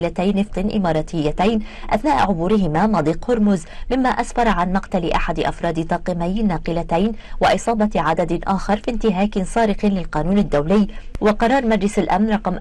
نفط إماراتيتين أثناء عبورهما مضيق هرمز، مما أسفر عن مقتل أحد أفراد طاقمي الناقلتين وإصابة عدد آخر في انتهاك صارخ للقانون الدولي وقرار مجلس الأمن رقم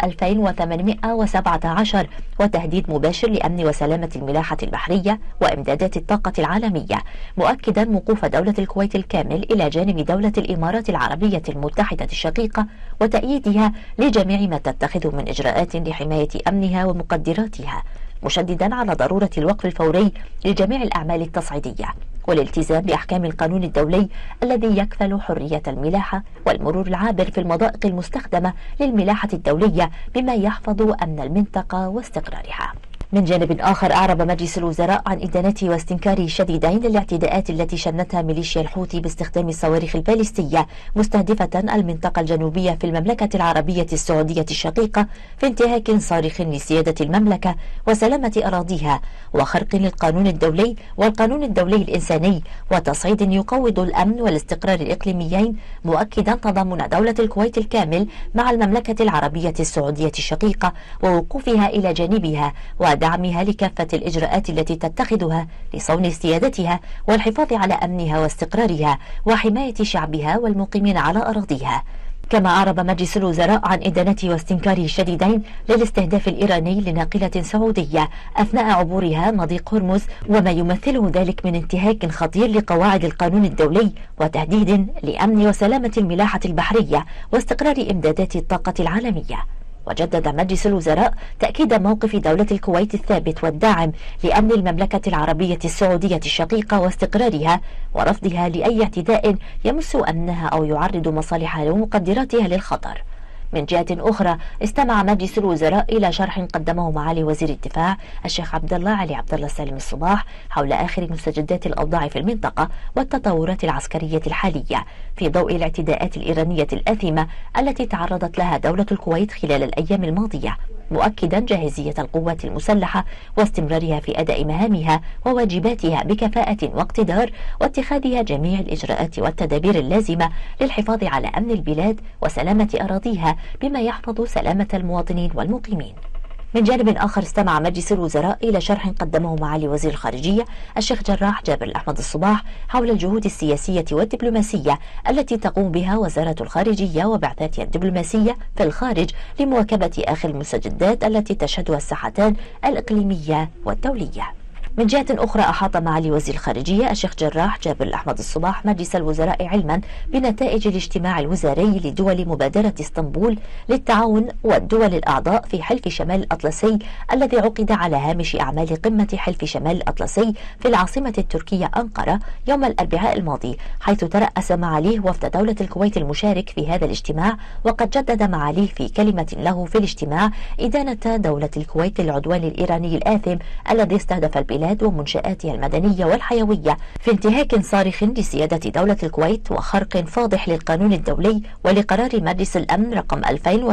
2817 وتهديد مباشر لأمن وسلامة الملاحة البحرية وإمدادات الطاقة العالمية، مؤكدا وقوف دولة الكويت الكامل إلى جانب دولة الإمارات العربية المتحدة الشقيقة وتأييدها لجميع ما تتخذ من إجراءات لحماية أمنها ومقدراتها، مشددا على ضرورة الوقف الفوري لجميع الأعمال التصعيدية والالتزام بأحكام القانون الدولي الذي يكفل حرية الملاحة والمرور العابر في المضائق المستخدمة للملاحة الدولية بما يحفظ أمن المنطقة واستقرارها. من جانب آخر، أعرب مجلس الوزراء عن إدانته واستنكاره الشديدين للاعتداءات التي شنتها ميليشيا الحوثي باستخدام الصواريخ الباليستية مستهدفة المنطقة الجنوبية في المملكة العربية السعودية الشقيقة في انتهاك صارخ لسيادة المملكة وسلامة أراضيها وخرق للقانون الدولي والقانون الدولي الإنساني وتصعيد يقوض الأمن والاستقرار الإقليميين، مؤكدا تضامن دولة الكويت الكامل مع المملكة العربية السعودية الشقيقة ووقوفها إلى جانبها ودعمها لكافة الإجراءات التي تتخذها لصون سيادتها والحفاظ على أمنها واستقرارها وحماية شعبها والمقيمين على أراضيها. كما أعرب مجلس الوزراء عن إدانته واستنكاره الشديدين للاستهداف الإيراني لناقلة سعودية أثناء عبورها مضيق هرمز وما يمثله ذلك من انتهاك خطير لقواعد القانون الدولي وتهديد لأمن وسلامة الملاحة البحرية واستقرار إمدادات الطاقة العالمية. وجدد مجلس الوزراء تأكيد موقف دولة الكويت الثابت والداعم لأمن المملكة العربية السعودية الشقيقة واستقرارها ورفضها لأي اعتداء يمس أمنها أو يعرض مصالحها ومقدراتها للخطر. من جهة أخرى، استمع مجلس الوزراء إلى شرح قدمه معالي وزير الدفاع الشيخ عبد الله علي عبد الله سالم الصباح حول آخر مستجدات الأوضاع في المنطقة والتطورات العسكرية الحالية في ضوء الاعتداءات الإيرانية الآثمة التي تعرضت لها دولة الكويت خلال الأيام الماضية، مؤكدا جاهزية القوات المسلحة واستمرارها في أداء مهامها وواجباتها بكفاءة واقتدار واتخاذها جميع الإجراءات والتدابير اللازمة للحفاظ على أمن البلاد وسلامة أراضيها بما يحفظ سلامة المواطنين والمقيمين. من جانب آخر، استمع مجلس الوزراء إلى شرح قدمه معالي وزير الخارجية الشيخ جراح جابر الأحمد الصباح حول الجهود السياسية والدبلوماسية التي تقوم بها وزارة الخارجية وبعثاتها الدبلوماسية في الخارج لمواكبة آخر المستجدات التي تشهدها الساحتان الإقليمية والدولية. من جهة أخرى، أحاط معالي وزير الخارجية الشيخ جراح جابر الأحمد الصباح مجلس الوزراء علما بنتائج الاجتماع الوزاري لدول مبادرة اسطنبول للتعاون والدول الأعضاء في حلف شمال الأطلسي الذي عقد على هامش أعمال قمة حلف شمال الأطلسي في العاصمة التركية أنقرة يوم الأربعاء الماضي، حيث ترأس معاليه وفد دولة الكويت المشارك في هذا الاجتماع. وقد جدد معاليه في كلمة له في الاجتماع إدانة دولة الكويت للعدوان الإيراني الآثم الذي استهدف البلاد ومنشآتها المدنية والحيوية في انتهاك صارخ لسيادة دولة الكويت وخرق فاضح للقانون الدولي ولقرار مجلس الأمن رقم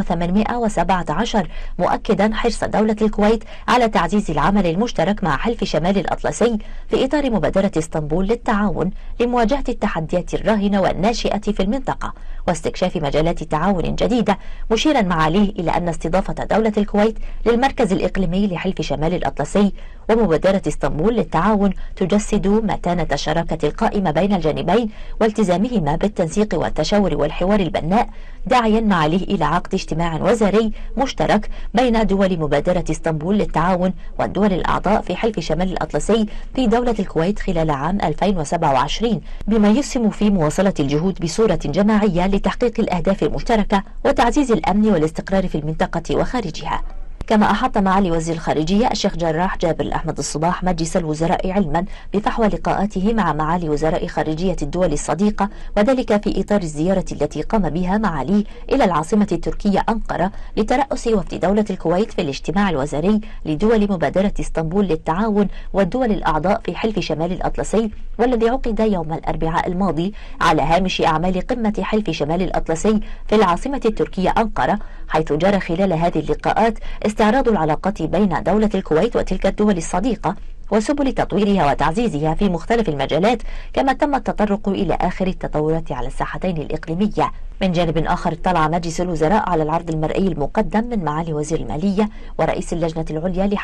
2817، مؤكدا حرص دولة الكويت على تعزيز العمل المشترك مع حلف شمال الأطلسي في إطار مبادرة اسطنبول للتعاون لمواجهة التحديات الراهنة والناشئة في المنطقة واستكشاف مجالات تعاون جديدة، مشيرا معاليه إلى أن استضافة دولة الكويت للمركز الإقليمي لحلف شمال الأطلسي ومبادرة اسطنبول للتعاون تجسد متانة الشراكة القائمة بين الجانبين والتزامهما بالتنسيق والتشاور والحوار البناء، داعيا معاليه إلى عقد اجتماع وزاري مشترك بين دول مبادرة اسطنبول للتعاون والدول الأعضاء في حلف شمال الأطلسي في دولة الكويت خلال عام 2027 بما يسهم في مواصلة الجهود بصورة جماعية لتحقيق الأهداف المشتركة وتعزيز الأمن والاستقرار في المنطقة وخارجها. كما أحاط معالي وزير الخارجية الشيخ جراح جابر الأحمد الصباح مجلس الوزراء علما بفحوى لقاءاته مع معالي وزراء خارجية الدول الصديقة، وذلك في إطار الزيارة التي قام بها معاليه إلى العاصمة التركية أنقرة لترأس وفد دولة الكويت في الاجتماع الوزاري لدول مبادرة اسطنبول للتعاون والدول الأعضاء في حلف شمال الأطلسي، والذي عقد يوم الأربعاء الماضي على هامش أعمال قمة حلف شمال الأطلسي في العاصمة التركية أنقرة، حيث جرى خلال هذه اللقاءات استعراض العلاقات بين دولة الكويت وتلك الدول الصديقة وسبل تطويرها وتعزيزها في مختلف المجالات، كما تم التطرق إلى آخر التطورات على الساحتين الإقليمية. من جانب آخر، اطلع مجلس الوزراء على العرض المرئي المقدم من معالي وزير المالية ورئيس اللجنة العليا